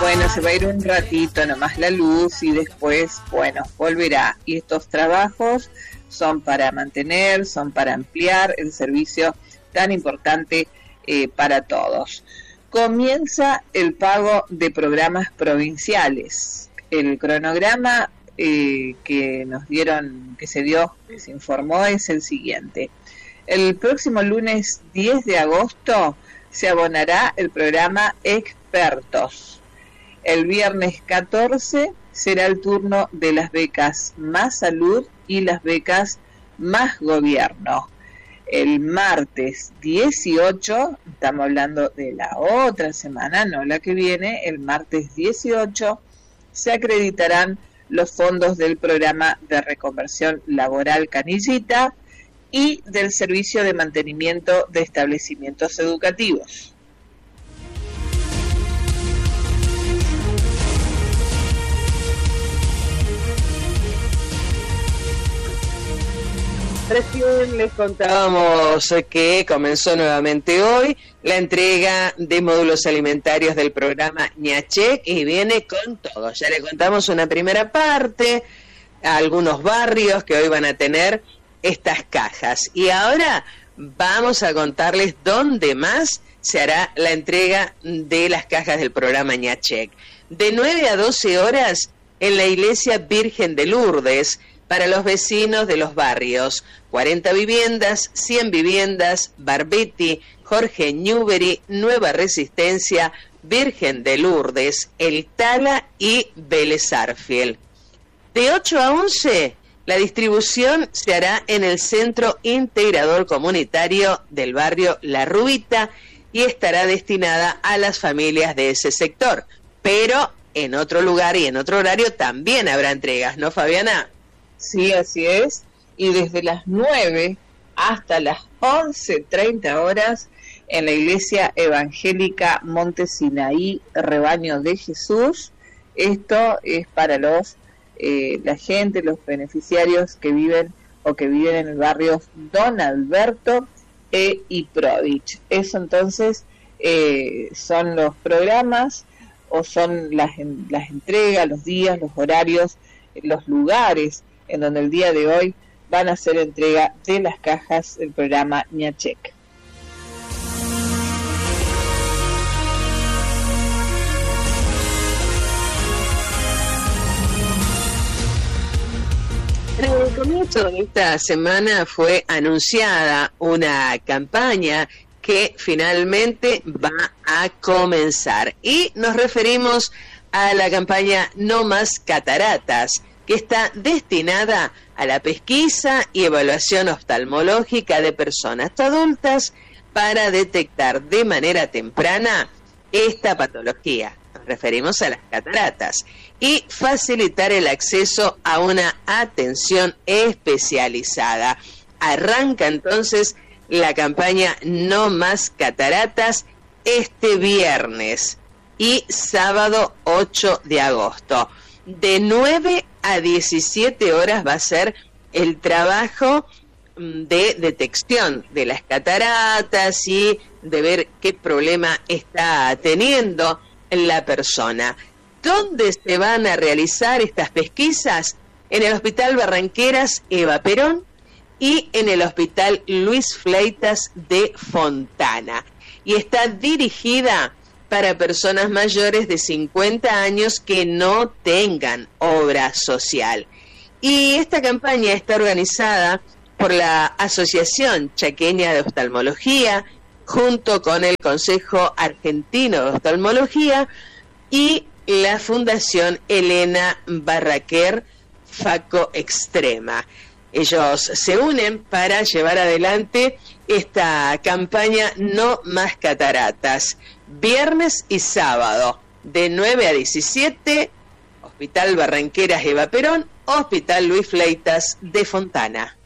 Bueno, se va a ir un ratito nomás la luz y después, bueno, volverá. Y estos trabajos son para mantener, son para ampliar el servicio tan importante para todos. Comienza el pago de programas provinciales. El cronograma que nos dieron, que se informó es el siguiente. El próximo lunes 10 de agosto se abonará el programa Expertos. El viernes 14 será el turno de las becas Más Salud y las becas Más Gobierno. El martes 18, estamos hablando de la otra semana, no la que viene, el martes 18 se acreditarán los fondos del programa de reconversión laboral Canillita y del servicio de mantenimiento de establecimientos educativos. Recién les contábamos que comenzó nuevamente hoy la entrega de módulos alimentarios del programa Ñachec y viene con todo. Ya le contamos una primera parte a algunos barrios que hoy van a tener estas cajas. Y ahora vamos a contarles dónde más se hará la entrega de las cajas del programa Ñachec. De 9 a 12 horas en la Iglesia Virgen de Lourdes, para los vecinos de los barrios 40 Viviendas, 100 Viviendas, Barbetti, Jorge Newbery, Nueva Resistencia, Virgen de Lourdes, El Tala y Vélez Arfiel. De 8 a 11, la distribución se hará en el Centro Integrador Comunitario del barrio La Rubita y estará destinada a las familias de ese sector. Pero en otro lugar y en otro horario también habrá entregas, ¿no, Fabiana? Sí, así es, y desde las 9 hasta las 11:30 horas en la Iglesia Evangélica Monte Sinaí, Rebaño de Jesús. Esto es para la gente, los beneficiarios que viven en el barrio Don Alberto y Provich. Eso entonces son los programas o son las entregas, los días, los horarios, los lugares en donde el día de hoy van a hacer entrega de las cajas del programa Ñachec. En el comienzo de esta semana fue anunciada una campaña que finalmente va a comenzar y nos referimos a la campaña No Más Cataratas, que está destinada a la pesquisa y evaluación oftalmológica de personas adultas para detectar de manera temprana esta patología. Nos referimos a las cataratas y facilitar el acceso a una atención especializada. Arranca entonces la campaña No Más Cataratas este viernes y sábado 8 de agosto. De 9 a 17 horas va a ser el trabajo de detección de las cataratas y de ver qué problema está teniendo la persona. ¿Dónde se van a realizar estas pesquisas? En el Hospital Barranqueras Eva Perón y en el Hospital Luis Fleitas de Fontana. Y está dirigida para personas mayores de 50 años que no tengan obra social. Y esta campaña está organizada por la Asociación Chaqueña de Oftalmología, junto con el Consejo Argentino de Oftalmología y la Fundación Elena Barraquer Faco Extrema. Ellos se unen para llevar adelante esta campaña No Más Cataratas. Viernes y sábado, de 9 a 17, Hospital Barranqueras Eva Perón, Hospital Luis Fleitas de Fontana.